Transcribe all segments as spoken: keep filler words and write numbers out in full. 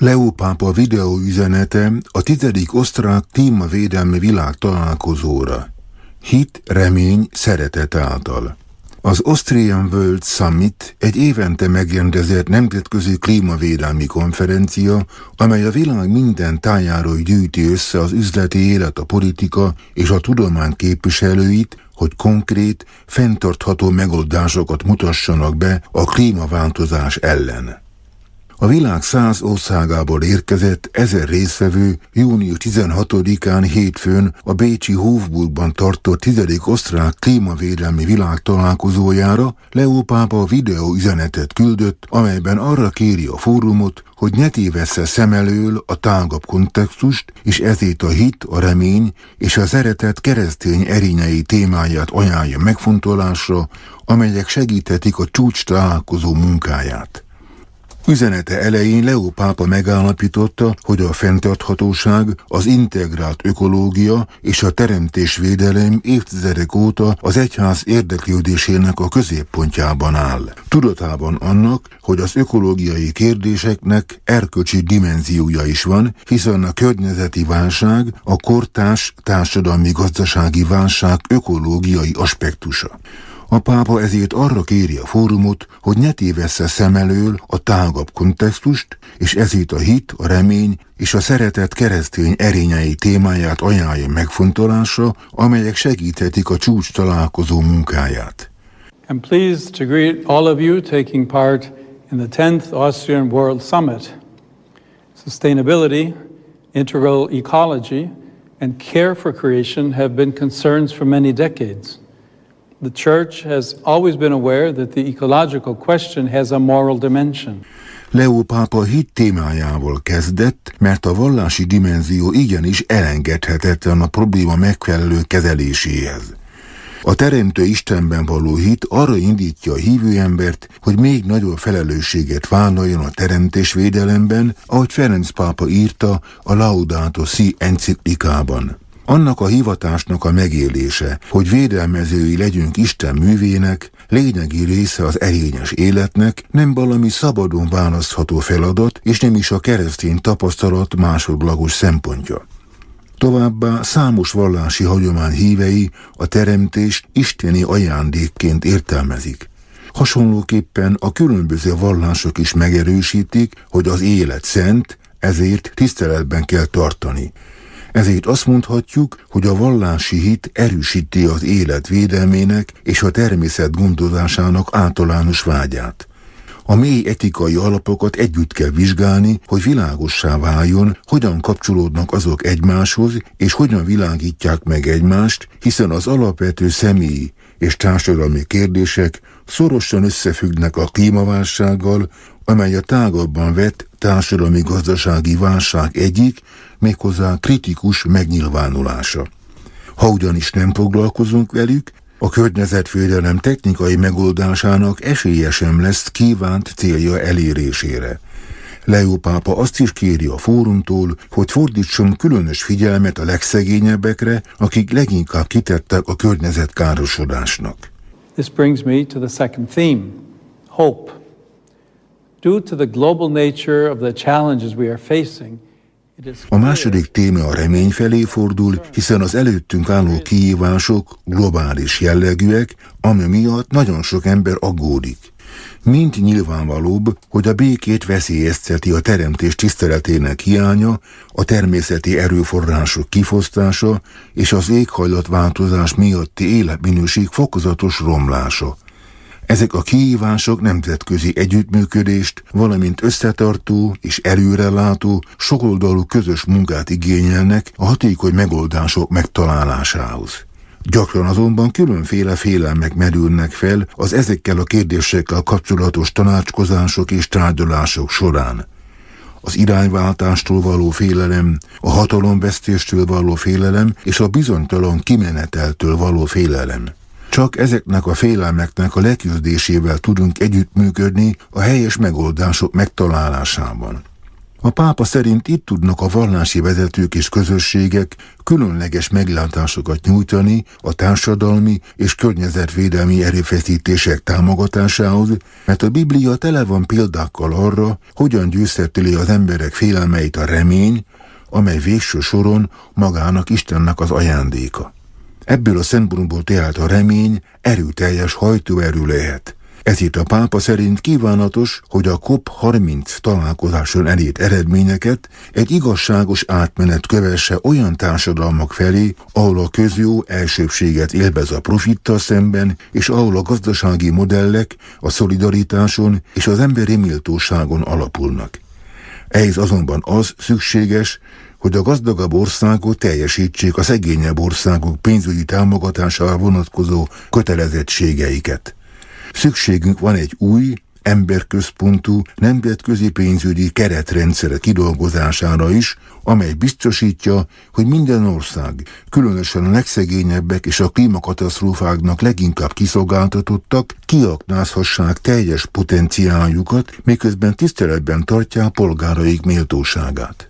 Leó pápa videóüzenete a tizedik osztrák klímavédelmi világtalálkozóra. Hit, remény, szeretet által. Az Austrian World Summit egy évente megrendezett nemzetközi klímavédelmi konferencia, amely a világ minden tájáról gyűjti össze az üzleti élet, a politika és a tudomány képviselőit, hogy konkrét, fenntartható megoldásokat mutassanak be a klímaváltozás ellen. A világ száz országából érkezett ezer résztvevő június tizenhatodikán hétfőn a bécsi Hofburgban tartott tizedik osztrák klímavédelmi világtalálkozójára Leó pápa videóüzenetet küldött, amelyben arra kéri a fórumot, hogy ne tévessze szem elől a tágabb kontextust, és ezért a hit, a remény és a szeretet keresztény erényei témáját ajánlja megfontolásra, amelyek segíthetik a csúcs találkozó munkáját. Üzenete elején Leó pápa megállapította, hogy a fenntarthatóság, az integrált ökológia és a teremtésvédelem évtizedek óta az egyház érdeklődésének a középpontjában áll. Tudatában annak, hogy az ökológiai kérdéseknek erkölcsi dimenziója is van, hiszen a környezeti válság a kortárs társadalmi-gazdasági válság ökológiai aspektusa. A pápa ezért arra kéri a fórumot, hogy ne tévessze szem elől a tágabb kontextust, és ezért a hit, a remény és a szeretet keresztény erényei témáját ajánlja megfontolásra, amelyek segíthetik a csúcs találkozó munkáját. I'm pleased to greet all of you taking part in the tenth Austrian World Summit. Sustainability, integral ecology, and care for creation have been concerns for many decades. The Church has always been aware that the ecological question has a moral dimension. Leó pápa hit témájával kezdett, mert a vallási dimenzió igenis elengedhetetlen a probléma megfelelő kezeléséhez. A Teremtő Istenben való hit arra indítja a hívő embert, hogy még nagyobb felelősséget vállaljon a teremtésvédelemben, ahogy Ferenc pápa írta a Laudato Si enciklikában. Annak a hivatásnak a megélése, hogy védelmezői legyünk Isten művének, lényegi része az erényes életnek, nem valami szabadon választható feladat, és nem is a keresztény tapasztalat másodlagos szempontja. Továbbá számos vallási hagyomány hívei a teremtést isteni ajándékként értelmezik. Hasonlóképpen a különböző vallások is megerősítik, hogy az élet szent, ezért tiszteletben kell tartani. Ezért azt mondhatjuk, hogy a vallási hit erősíti az élet védelmének és a természet gondozásának általános vágyát. A mély etikai alapokat együtt kell vizsgálni, hogy világossá váljon, hogyan kapcsolódnak azok egymáshoz, és hogyan világítják meg egymást, hiszen az alapvető személyi és társadalmi kérdések szorosan összefüggnek a klímaválsággal, amely a tágabban vett társadalmi-gazdasági válság egyik, méghozzá kritikus megnyilvánulása. Ha ugyanis nem foglalkozunk velük, a környezetvédelem technikai megoldásának esélye sem lesz kívánt célja elérésére. Leó pápa azt is kéri a fórumtól, hogy fordítson különös figyelmet a legszegényebbekre, akik leginkább kitettek a környezetkárosodásnak. This brings me to the second theme, hope. Due to the global nature of the challenges we are facing, a második téma a remény felé fordul, hiszen az előttünk álló kihívások globális jellegűek, ami miatt nagyon sok ember aggódik. Mind nyilvánvalóbb, hogy a békét veszélyezteti a teremtés tiszteletének hiánya, a természeti erőforrások kifosztása és az éghajlatváltozás miatti életminőség fokozatos romlása. Ezek a kihívások nemzetközi együttműködést, valamint összetartó és előrelátó, sokoldalú közös munkát igényelnek a hatékony megoldások megtalálásához. Gyakran azonban különféle félelmek merülnek fel az ezekkel a kérdésekkel kapcsolatos tanácskozások és tárgyalások során. Az irányváltástól való félelem, a hatalomvesztéstől való félelem és a bizonytalan kimeneteltől való félelem. Csak ezeknek a félelmeknek a leküzdésével tudunk együttműködni a helyes megoldások megtalálásában. A pápa szerint itt tudnak a vallási vezetők és közösségek különleges meglátásokat nyújtani a társadalmi és környezetvédelmi erőfeszítések támogatásához, mert a Biblia tele van példákkal arra, hogyan győzheti az emberek félelmeit a remény, amely végső soron magának Istennek az ajándéka. Ebből a szempontból tehát a remény erőteljes hajtóerő lehet. Ezért a pápa szerint kívánatos, hogy a COP harminc találkozáson elért eredményeket egy igazságos átmenet kövesse olyan társadalmak felé, ahol a közjó elsőbbséget élvez a profittal szemben, és ahol a gazdasági modellek a szolidaritáson és az emberi méltóságon alapulnak. Ehhez azonban az szükséges, hogy a gazdagabb országok teljesítsék a szegényebb országok pénzügyi támogatására vonatkozó kötelezettségeiket. Szükségünk van egy új, emberközpontú, nemzetközi pénzügyi keretrendszer kidolgozására is, amely biztosítja, hogy minden ország, különösen a legszegényebbek és a klímakatasztrófáknak leginkább kiszolgáltatottak, kiaknázhassák teljes potenciáljukat, miközben tiszteletben tartják polgáraik méltóságát.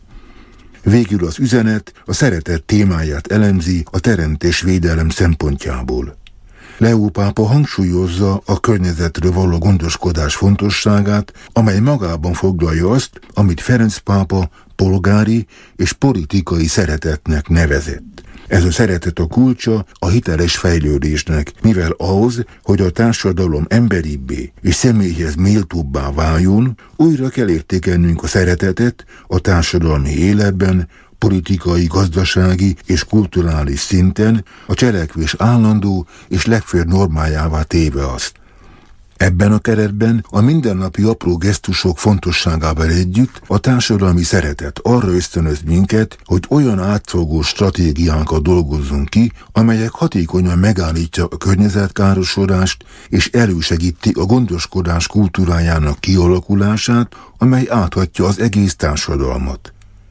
Végül az üzenet a szeretet témáját elemzi a teremtésvédelem szempontjából. Leó pápa hangsúlyozza a környezetről való gondoskodás fontosságát, amely magában foglalja azt, amit Ferenc pápa polgári és politikai szeretetnek nevezett. Ez a szeretet a kulcsa a hiteles fejlődésnek, mivel ahhoz, hogy a társadalom emberibbé és személyhez méltóbbá váljon, újra kell értékelnünk a szeretetet a társadalmi életben, politikai, gazdasági és kulturális szinten, a cselekvés állandó és legfőbb normájává téve azt. Ebben a keretben a mindennapi apró gesztusok fontosságával együtt a társadalmi szeretet arra ösztönöz minket, hogy olyan átfogó stratégiánkat dolgozzunk ki, amelyek hatékonyan megállítja a környezetkárosodást és elősegíti a gondoskodás kultúrájának kialakulását, amely áthatja az egész társadalmat.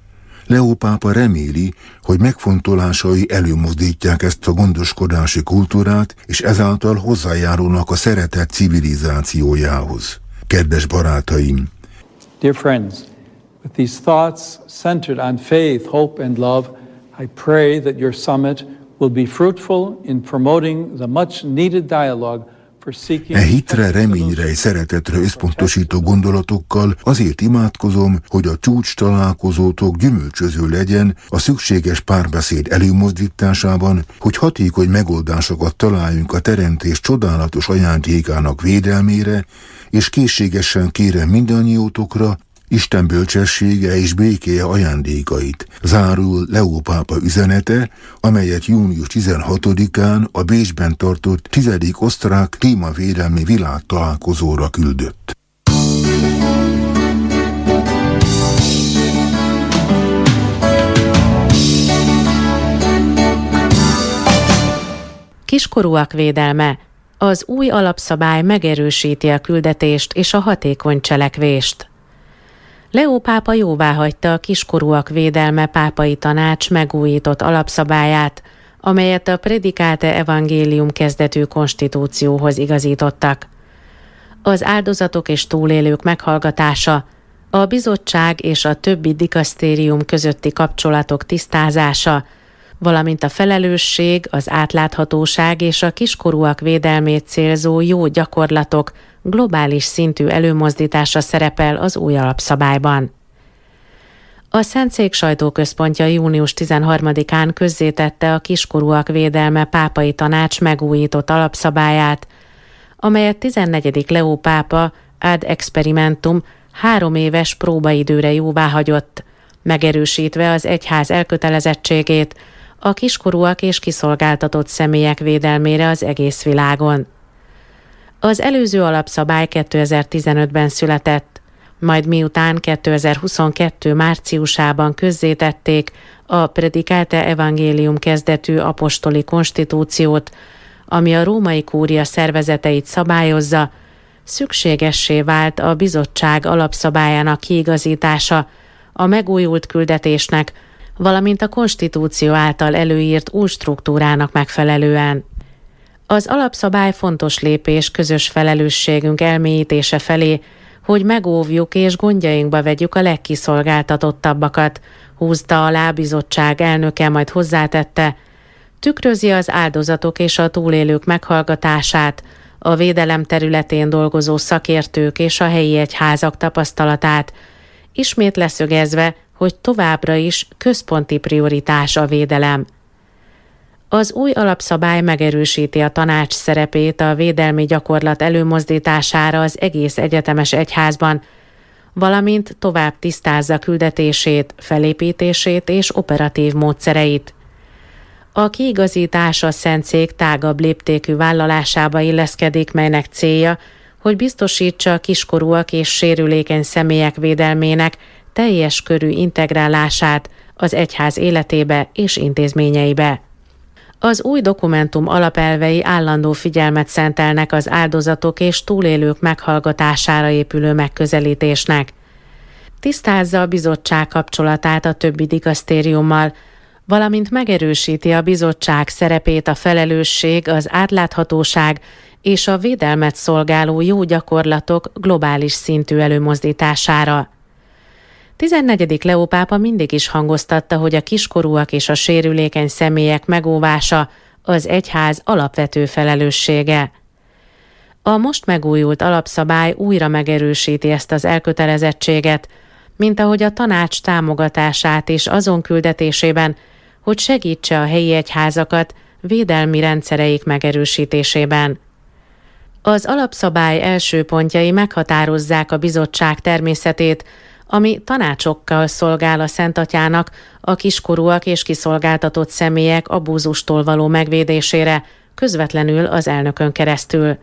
Leó pápa reméli, hogy megfontolásai előmozdítják ezt a gondoskodási kultúrát, és ezáltal hozzájárulnak a szeretet civilizációjához. Kedves barátaim! Dear friends, with these thoughts centered on faith, hope and love, I pray that your summit will be fruitful in promoting the much needed dialogue. E hitre, reményre és szeretetre összpontosító gondolatokkal azért imádkozom, hogy a csúcs találkozótok gyümölcsöző legyen a szükséges párbeszéd előmozdításában, hogy hatékony megoldásokat találjunk a teremtés csodálatos ajándékának védelmére, és készségesen kérem mindannyiótokra, Isten bölcsessége és békéje ajándékait. Zárul Leó pápa üzenete, amelyet június tizenhatodikán a Bécsben tartott tizedik osztrák klímavédelmi világtalálkozóra küldött. Kiskorúak védelme. Az új alapszabály megerősíti a küldetést és a hatékony cselekvést. Leó pápa jóváhagyta a kiskorúak védelme pápai tanács megújított alapszabályát, amelyet a Predicate Evangelium kezdetű konstitúcióhoz igazítottak. Az áldozatok és túlélők meghallgatása, a bizottság és a többi dikasztérium közötti kapcsolatok tisztázása, valamint a felelősség, az átláthatóság és a kiskorúak védelmét célzó jó gyakorlatok globális szintű előmozdítása szerepel az új alapszabályban. A Szentszék sajtóközpontja június tizenharmadikán közzétette a kiskorúak védelme pápai tanács megújított alapszabályát, amelyet tizennegyedik Leó pápa ad experimentum három éves próbaidőre jóváhagyott, megerősítve az egyház elkötelezettségét a kiskorúak és kiszolgáltatott személyek védelmére az egész világon. Az előző alapszabály kétezer-tizenötben született, majd miután kétezer-huszonkettő márciusában közzétették a Predicate Evangelium kezdetű apostoli konstitúciót, ami a római kúria szervezeteit szabályozza, szükségessé vált a bizottság alapszabályának kiigazítása a megújult küldetésnek, valamint a konstitúció által előírt új struktúrának megfelelően. Az alapszabály fontos lépés közös felelősségünk elmélyítése felé, hogy megóvjuk és gondjainkba vegyük a legkiszolgáltatottabbakat, húzta alá a bizottság elnöke, majd hozzátette, tükrözi az áldozatok és a túlélők meghallgatását, a védelem területén dolgozó szakértők és a helyi egyházak tapasztalatát, ismét leszögezve, hogy továbbra is központi prioritás a védelem. Az új alapszabály megerősíti a tanács szerepét a védelmi gyakorlat előmozdítására az egész egyetemes egyházban, valamint tovább tisztázza küldetését, felépítését és operatív módszereit. A kiigazítás a Szentszék tágabb léptékű vállalásába illeszkedik, melynek célja, hogy biztosítsa a kiskorúak és sérülékeny személyek védelmének teljes körű integrálását az egyház életébe és intézményeibe. Az új dokumentum alapelvei állandó figyelmet szentelnek az áldozatok és túlélők meghallgatására épülő megközelítésnek. Tisztázza a bizottság kapcsolatát a többi dikasztériummal, valamint megerősíti a bizottság szerepét a felelősség, az átláthatóság és a védelmet szolgáló jó gyakorlatok globális szintű előmozdítására. tizennegyedik Leó pápa mindig is hangoztatta, hogy a kiskorúak és a sérülékeny személyek megóvása az egyház alapvető felelőssége. A most megújult alapszabály újra megerősíti ezt az elkötelezettséget, mint ahogy a tanács támogatását is azon küldetésében, hogy segítse a helyi egyházakat védelmi rendszereik megerősítésében. Az alapszabály első pontjai meghatározzák a bizottság természetét, ami tanácsokkal szolgál a Szentatyának a kiskorúak és kiszolgáltatott személyek abúzustól való megvédésére, közvetlenül az elnökön keresztül.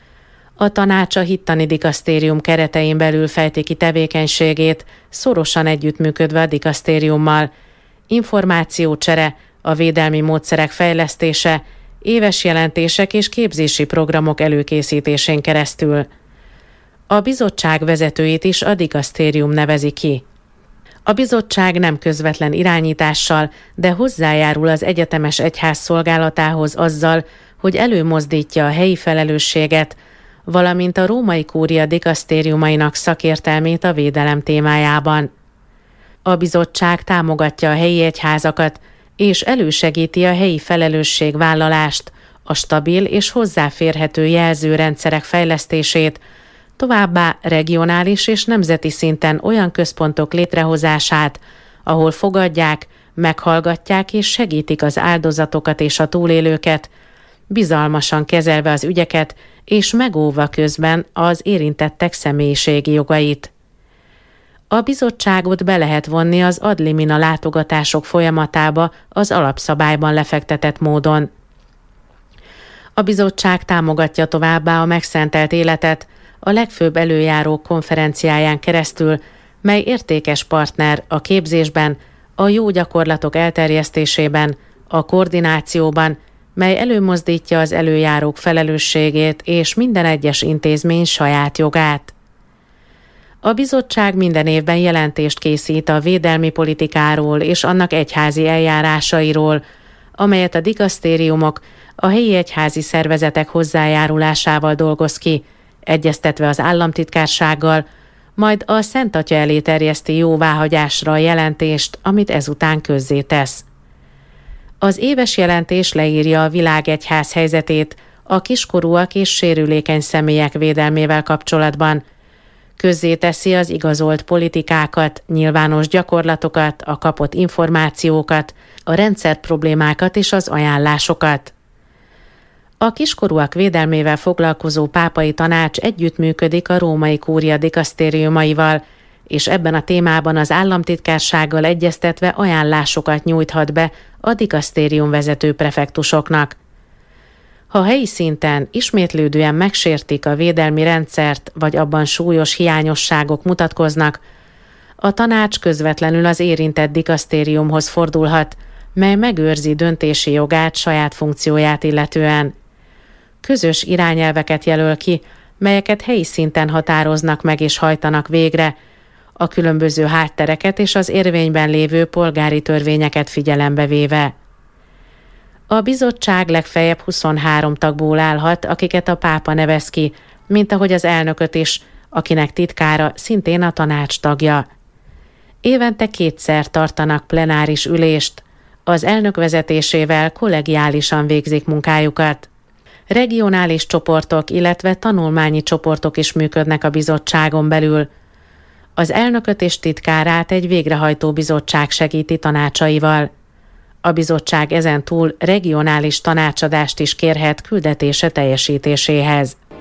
A tanács a hittani dikasztérium keretein belül fejti ki tevékenységét, szorosan együttműködve a dikasztériummal, információcsere, a védelmi módszerek fejlesztése, éves jelentések és képzési programok előkészítésén keresztül. A bizottság vezetőit is a dikasztérium nevezi ki. A bizottság nem közvetlen irányítással, de hozzájárul az egyetemes egyház szolgálatához azzal, hogy előmozdítja a helyi felelősséget, valamint a római kúria dikasztériumainak szakértelmét a védelem témájában. A bizottság támogatja a helyi egyházakat, és elősegíti a helyi felelősségvállalást, a stabil és hozzáférhető jelzőrendszerek fejlesztését, továbbá regionális és nemzeti szinten olyan központok létrehozását, ahol fogadják, meghallgatják és segítik az áldozatokat és a túlélőket, bizalmasan kezelve az ügyeket és megóvva közben az érintettek személyiségi jogait. A bizottságot be lehet vonni az ad limina látogatások folyamatába az alapszabályban lefektetett módon. A bizottság támogatja továbbá a megszentelt életet a legfőbb előjárók konferenciáján keresztül, mely értékes partner a képzésben, a jó gyakorlatok elterjesztésében, a koordinációban, mely előmozdítja az előjárók felelősségét és minden egyes intézmény saját jogát. A bizottság minden évben jelentést készít a védelmi politikáról és annak egyházi eljárásairól, amelyet a dikasztériumok a helyi egyházi szervezetek hozzájárulásával dolgoz ki, egyeztetve az államtitkársággal, majd a Szent Atya elé terjeszti jóváhagyásra a jelentést, amit ezután közzétesz. Az éves jelentés leírja a világegyház helyzetét a kiskorúak és sérülékeny személyek védelmével kapcsolatban, közzéteszi az igazolt politikákat, nyilvános gyakorlatokat, a kapott információkat, a rendszer problémákat és az ajánlásokat. A kiskorúak védelmével foglalkozó pápai tanács együttműködik a római kúria dikasztériumaival, és ebben a témában az államtitkársággal egyeztetve ajánlásokat nyújthat be a dikasztérium vezető prefektusoknak. Ha helyi szinten ismétlődően megsértik a védelmi rendszert, vagy abban súlyos hiányosságok mutatkoznak, a tanács közvetlenül az érintett dikasztériumhoz fordulhat, mely megőrzi döntési jogát saját funkcióját illetően. Közös irányelveket jelöl ki, melyeket helyi szinten határoznak meg és hajtanak végre, a különböző háttereket és az érvényben lévő polgári törvényeket figyelembe véve. A bizottság legfeljebb huszonhárom tagból állhat, akiket a pápa nevez ki, mint ahogy az elnököt is, akinek titkára szintén a tanács tagja. Évente kétszer tartanak plenáris ülést, az elnök vezetésével kollegiálisan végzik munkájukat. Regionális csoportok, illetve tanulmányi csoportok is működnek a bizottságon belül. Az elnököt és titkárát egy végrehajtó bizottság segíti tanácsaival. A bizottság ezen túl regionális tanácsadást is kérhet küldetése teljesítéséhez.